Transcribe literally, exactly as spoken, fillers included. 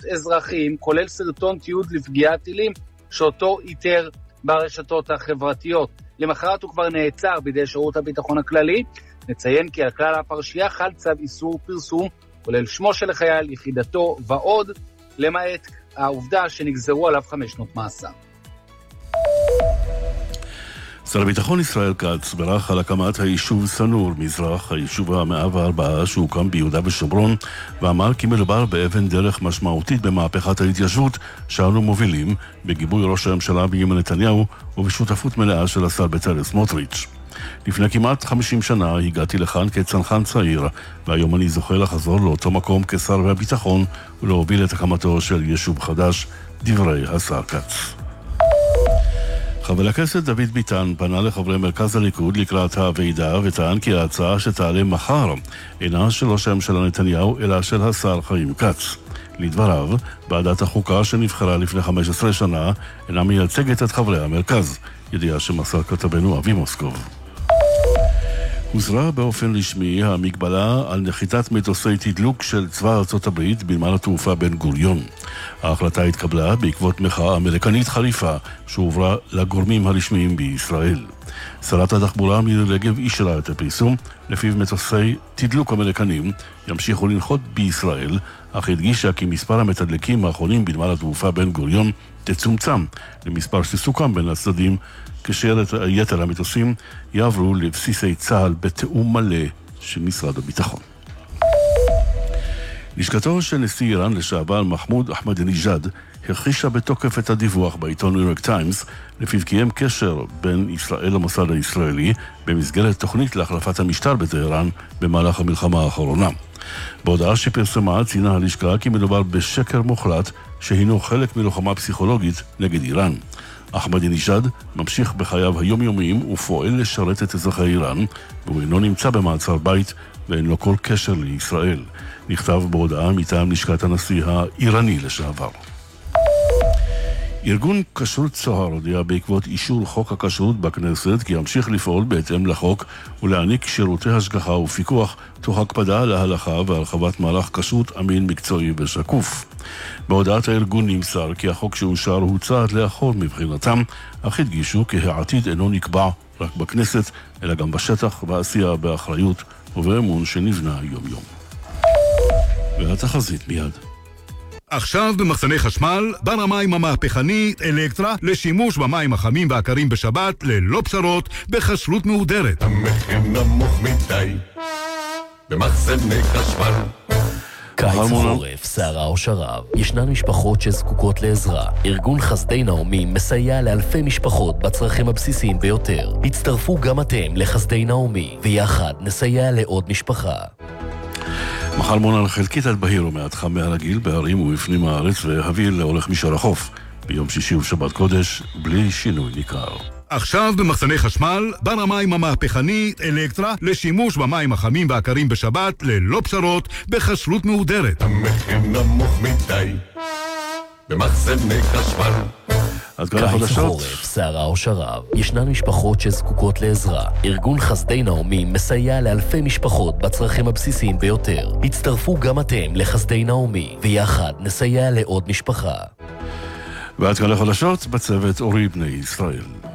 אזרחיים, כולל סרטון תיעוד לפגיעת טילים, שאותו איתר ברשתות החברתיות. למחרת הוא כבר נעצר בידי שירות הביטחון הכללי. נציין כי על כלל הפרשייה חל צו איסור פרסום, כולל שמו של החייל, יחידתו ועוד, למעט העובדה שנגזרו עליו חמש שנות מאסר. שר הביטחון ישראל כץ ברח על הקמת היישוב סנור מזרח, היישוב ה-מאה וארבע שהוקם ביהודה ושומרון, ואמר כי מדובר באבן דרך משמעותית במהפכת ההתיישבות שאנו מובילים בגיבוי ראש הממשלה בנימין נתניהו ובשותפות מלאה של השר בצלאל סמוטריץ'. לפני כמעט חמישים שנה הגעתי לכאן כצנחן צעיר, והיום אני זוכה לחזור לאותו מקום כשר הביטחון ולהוביל את הקמתו של יישוב חדש, דברי השר כץ. חבר הכנסת דוד ביטן פנה לחברי מרכז הליכוד לקראת הוועידה וטען כי ההצעה שתעלה מחר אינה של ראש הממשלה נתניהו אלא של השר חיים כץ. לדבריו, ועדת החוקה שנבחרה לפני חמש עשרה שנה אינה מייצגת את חברי המרכז, ידיעה שמסר כתבנו אבי מוסקוב. הוזרה באופן רשמי המגבלה על נחיתת מטוסי תדלוק של צבא ארצות הברית בנמל התעופה בן גוריון. ההחלטה התקבלה בעקבות מחאה אמריקנית חריפה שהועברה לגורמים הרשמיים בישראל. שרת התחבורה מירי רגב אישרה את הפרסום, לפיו מטוסי תדלוק אמריקנים ימשיכו לנחות בישראל, אך הדגישה כי מספר המתדלקים האחרונים בנמל התעופה בן גוריון תצומצם למספר שסוכם בין הצדדים, כשיתר המטוסים יעברו לבסיסי צה"ל בתיאום מלא של משרד הביטחון. לשכתו של נשיא איראן לשעבר מחמוד אחמדינג'אד הכחישה בתוקף את הדיווח בעיתון ניו יורק טיימס לפיו קיים קשר בין ישראל למוסד הישראלי במסגרת תוכנית להחלפת המשטר בטהרן במהלך המלחמה האחרונה. בהודעה שפרסמה ציינה הלשכה כי מדובר בשקר מוחלט שהינו חלק מלוחמה פסיכולוגית נגד איראן. אחמדינג'אד ממשיך בחייו היומיומיים ופועל לשרת את אזרחי איראן, והוא אינו נמצא במעצר בית ואין לו כל קשר לישראל. נכתב בהודעה מטעם לשכת הנשיא האיראני לשעבר. ארגון כשרות צוהר הודיע בעקבות אישור חוק הכשרות בכנסת כי ימשיך לפעול בהתאם לחוק ולהעניק שירותי השגחה ופיקוח תוך הקפדה על ההלכה והרחבת מהלך כשרות אמין, מקצועי ושקוף. בהודעת הארגון נמסר כי החוק שאושר הוא צעד לאחור מבחינתם, אך הדגישו כי העתיד אינו נקבע רק בכנסת אלא גם בשטח, בעשייה, באחריות ובאמון שנבנה יום יום. והתחזית מיד. עכשיו במחסני חשמל, בר המים המהפכני אלקטרה לשימוש במים החמים והקרים בשבת ללא פשרות בכשרות מהודרת. המחיר נמוך מדי במחסני חשמל. קיץ חורף, סערה או שרב, ישנן משפחות שזקוקות לעזרה. ארגון חסדי נעמי מסייע לאלפי משפחות בצרכים הבסיסיים ביותר. הצטרפו גם אתם לחסדי נעמי, ויחד נסייע לעוד משפחה. מחר מונה חלקית עד בהיר ומעט חם מהרגיל בערים ובפנים הארץ והביא לאורך מישור החוף. ביום שישי ושבת קודש בלי שינוי ניכר. עכשיו במחסני חשמל, בר המים המהפכני אלקטרה לשימוש במים החמים והקרים בשבת ללא פשרות בכשרות מהודרת. המחיר נמוך מדי במחסני חשמל. קיץ חורף, סערה או שרב, ישנן משפחות שזקוקות לעזרה. ארגון חסדי נעמי מסייע לאלפי משפחות בצרכים הבסיסיים ביותר. הצטרפו גם אתם לחסדי נעמי, ויחד נסייע לעוד משפחה. ועד כאן לחדשות בצוות אורי בני ישראל.